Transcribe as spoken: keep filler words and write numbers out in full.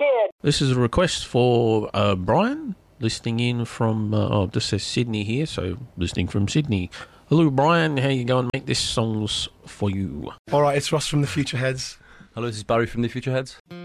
kid. This is a request for uh, Brian, listening in from, uh, oh, this says Sydney here, so listening from Sydney. Hello, Brian. How you going, mate? This song's for you. All right, it's Ross from the Future Heads. Hello, this is Barry from the Future Heads.